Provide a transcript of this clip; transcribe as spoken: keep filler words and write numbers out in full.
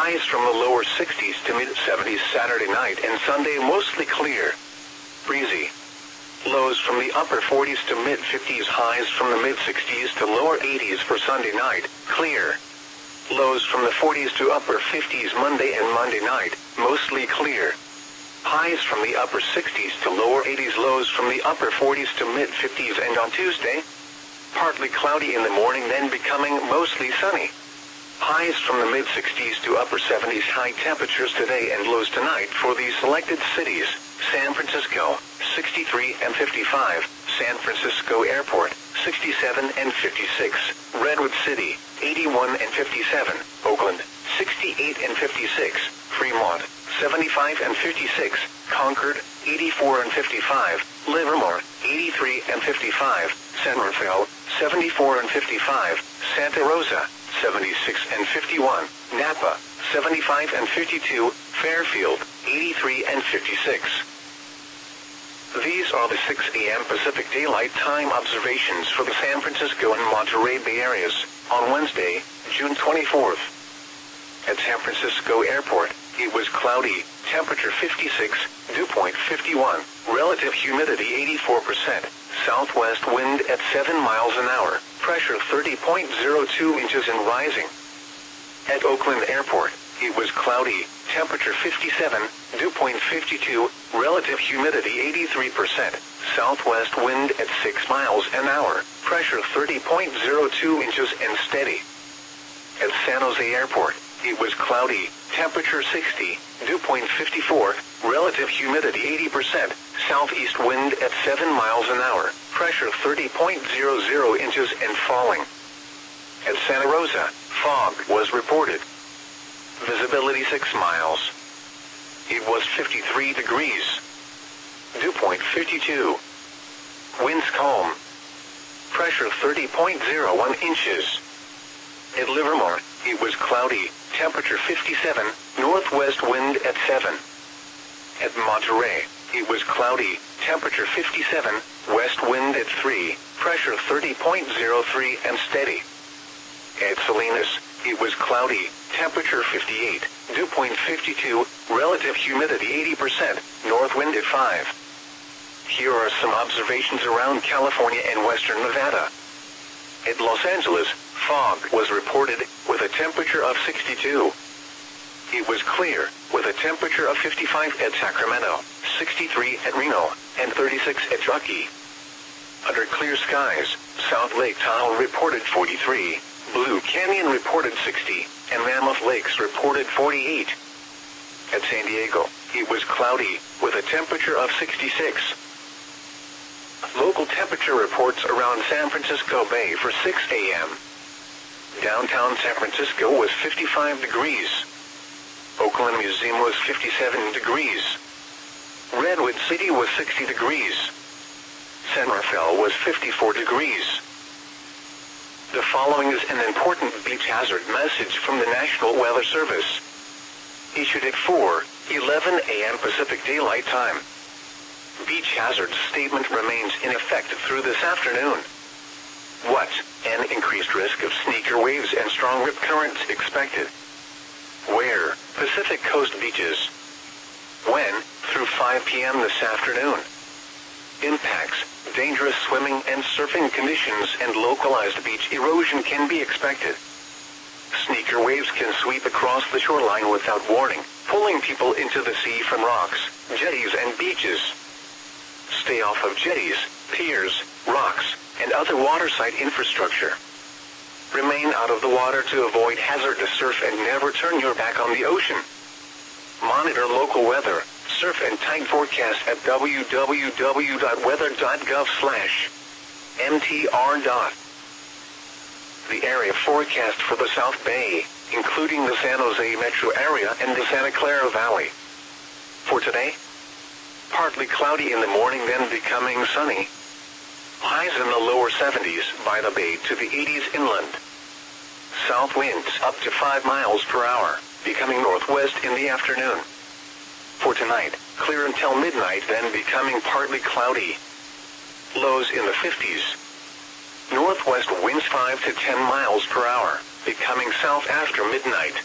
Highs from the lower sixties to mid seventies Saturday night and Sunday mostly clear. Breezy. Lows from the upper forties to mid fifties. Highs from the mid sixties to lower eighties for Sunday night, clear. Lows from the forties to upper fifties Monday and Monday night, mostly clear. Highs from the upper sixties to lower eighties. Lows from the upper forties to mid fifties. And on Tuesday, partly cloudy in the morning, then becoming mostly sunny. Highs from the mid sixties to upper seventies. High temperatures today and lows tonight for these selected cities: San Francisco, sixty-three and fifty-five, San Francisco Airport, sixty-seven and fifty-six, Redwood City, eighty-one and fifty-seven, Oakland, sixty-eight and fifty-six, Fremont, seventy-five and fifty-six, Concord, eighty-four and fifty-five, Livermore, eighty-three and fifty-five, San Rafael, seventy-four and fifty-five, Santa Rosa, seventy-six and fifty-one, Napa, seventy-five and fifty-two, Fairfield, eighty-three and fifty-six. These are the six A M Pacific Daylight Time observations for the San Francisco and Monterey Bay areas on Wednesday, June twenty-fourth. At San Francisco Airport, it was cloudy, temperature fifty-six, dew point fifty-one, relative humidity eighty-four percent, southwest wind at seven miles an hour, pressure thirty point zero two inches and rising. At Oakland Airport, it was cloudy, temperature fifty-seven, dew point fifty-two, relative humidity eighty-three percent, southwest wind at six miles an hour, pressure thirty point zero two inches and steady. At San Jose Airport, it was cloudy, temperature sixty, dew point fifty-four, relative humidity eighty percent, southeast wind at seven miles an hour, pressure thirty point zero zero inches and falling. At Santa Rosa, fog was reported. Visibility six miles. It was fifty-three degrees. Dew point fifty-two. Winds calm. Pressure thirty point zero one inches. At Livermore, it was cloudy, temperature fifty-seven, northwest wind at seven. At Monterey, it was cloudy, temperature fifty-seven, west wind at three, pressure thirty point zero three and steady. At Salinas, it was cloudy, temperature fifty-eight, dew point fifty-two, relative humidity eighty percent, north wind at five. Here are some observations around California and western Nevada. At Los Angeles, fog was reported, with a temperature of sixty-two. It was clear, with a temperature of fifty-five at Sacramento, sixty-three at Reno, and thirty-six at Truckee. Under clear skies, South Lake Tahoe reported forty-three, Blue Canyon reported sixty, and Mammoth Lakes reported forty-eight. At San Diego, it was cloudy, with a temperature of sixty-six. Local temperature reports around San Francisco Bay for six A M Downtown San Francisco was fifty-five degrees. Oakland Museum was fifty-seven degrees. Redwood City was sixty degrees. San Rafael was fifty-four degrees. The following is an important beach hazard message from the National Weather Service. Issued at four eleven A M Pacific Daylight Time. Beach hazard statement remains in effect through this afternoon. What? An increased risk of sneaker waves and strong rip currents expected. Where? Pacific Coast beaches. When? Through five P M this afternoon. Impacts: dangerous swimming and surfing conditions and localized beach erosion can be expected. Sneaker waves can sweep across the shoreline without warning, pulling people into the sea from rocks, jetties and beaches. Stay off of jetties, piers, rocks, and other waterside infrastructure. Remain out of the water to avoid hazardous surf and never turn your back on the ocean. Monitor local weather, surf and tide forecast at w w w dot weather dot gov slash m t r. The area forecast for the South Bay, including the San Jose metro area and the Santa Clara Valley. For today, partly cloudy in the morning, then becoming sunny. Highs in the lower seventies by the bay to the eighties inland. South winds up to five miles per hour, becoming northwest in the afternoon. For tonight, clear until midnight, then becoming partly cloudy. Lows in the fifties. Northwest winds five to ten miles per hour, becoming south after midnight.